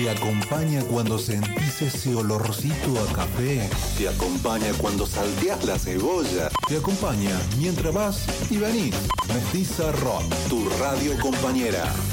Te acompaña cuando sentís ese olorcito a café. Te acompaña cuando salteás la cebolla. Te acompaña mientras vas y venís. Mestiza Rock, tu radio compañera.